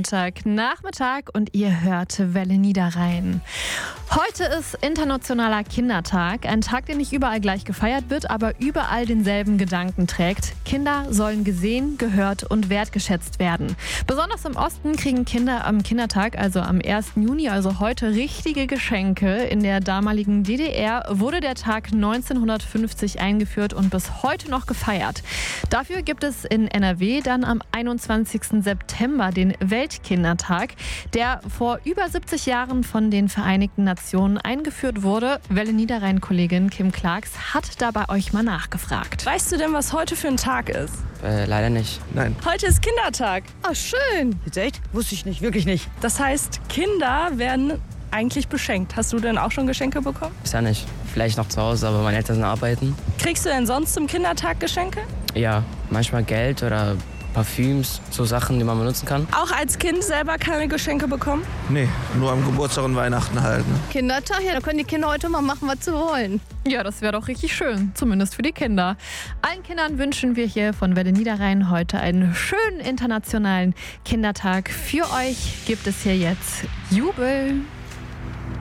Montagnachmittag und ihr hört Welle Niederrhein. Heute ist Internationaler Kindertag, ein Tag, der nicht überall gleich gefeiert wird, aber überall denselben Gedanken trägt. Kinder sollen gesehen, gehört und wertgeschätzt werden. Besonders im Osten kriegen Kinder am Kindertag, also am 1. Juni, also heute, richtige Geschenke. In der damaligen DDR wurde der Tag 1950 eingeführt und bis heute noch gefeiert. Dafür gibt es in NRW dann am 21. September den Weltkindertag, der vor über 70 Jahren von den Vereinigten Nationen eingeführt wurde. Welle Niederrhein-Kollegin Kim Clarks hat da bei euch mal nachgefragt. Weißt du denn, was heute für ein Tag ist? Leider nicht. Nein. Heute ist Kindertag. Oh, schön. Jetzt echt? Wusste ich nicht, wirklich nicht. Das heißt, Kinder werden eigentlich beschenkt. Hast du denn auch schon Geschenke bekommen? Ist ja nicht. Vielleicht noch zu Hause, aber meine Eltern sind arbeiten. Kriegst du denn sonst zum Kindertag Geschenke? Ja, manchmal Geld oder Parfüms, so Sachen, die man benutzen kann. Auch als Kind selber keine Geschenke bekommen? Nee, nur am Geburtstag und Weihnachten halt. Ne? Kindertag, ja, da können die Kinder heute mal machen, was sie wollen. Ja, das wäre doch richtig schön, zumindest für die Kinder. Allen Kindern wünschen wir hier von Welle Niederrhein heute einen schönen internationalen Kindertag. Für euch gibt es hier jetzt Jubel.